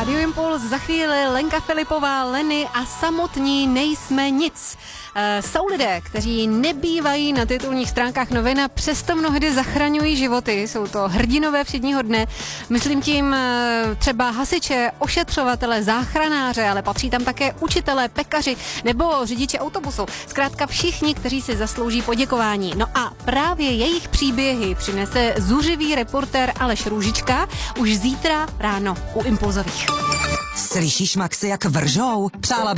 Rádio Impuls, za chvíli Lenka Filipová, Leny a samotní nejsme nic. Jsou lidé, kteří nebývají na titulních stránkách novin a přesto mnohdy zachraňují životy. Jsou to hrdinové všedního dne. Myslím tím třeba hasiče, ošetřovatele, záchranáře, ale patří tam také učitelé, pekaři nebo řidiči autobusu. Zkrátka všichni, kteří si zaslouží poděkování. No a právě jejich příběhy přinese zuřivý reportér Aleš Růžička už zítra ráno u Impulzových. Slyšíš, Maxi, jak vržou? Přála